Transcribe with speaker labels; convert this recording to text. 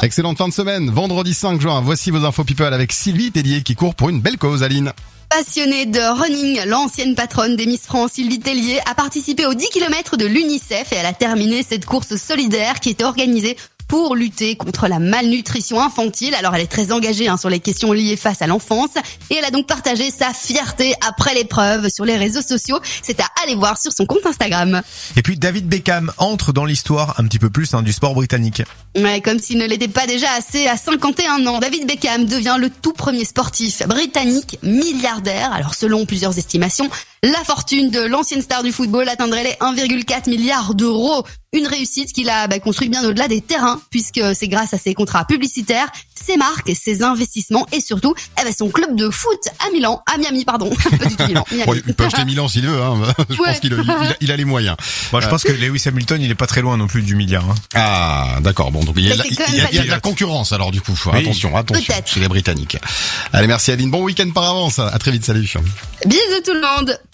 Speaker 1: Excellente fin de semaine, vendredi 5 juin. Voici vos infos people avec Sylvie Tellier qui court pour une belle cause, Aline.
Speaker 2: Passionnée de running, l'ancienne patronne des Miss France, Sylvie Tellier, a participé aux 10 km de l'UNICEF et elle a terminé cette course solidaire qui était organisée pour lutter contre la malnutrition infantile. Alors elle est très engagée sur les questions liées face à l'enfance et elle a donc partagé sa fierté après l'épreuve sur les réseaux sociaux. C'est à aller voir sur son compte Instagram.
Speaker 3: Et puis David Beckham entre dans l'histoire un petit peu plus du sport britannique.
Speaker 2: Ouais, comme s'il ne l'était pas déjà assez, à 51 ans, David Beckham devient le tout premier sportif britannique milliardaire. Alors selon plusieurs estimations, la fortune de l'ancienne star du football atteindrait les 1,4 milliard d'euros. Une réussite qu'il a construit bien au-delà des terrains, puisque c'est grâce à ses contrats publicitaires, ses marques, ses investissements et surtout son club de foot à Miami, pas du tout Milan.
Speaker 1: Bon, il peut acheter Milan s'il veut, je pense qu'il a les moyens.
Speaker 3: Bon, je pense que Lewis Hamilton, il est pas très loin non plus du milliard.
Speaker 1: Ah, d'accord, bon, donc il y a de la concurrence alors du coup. Oui. Attention, chez les Britanniques. Allez, merci Aline, bon week-end par avance, à très vite, salut.
Speaker 2: Bisous tout le monde.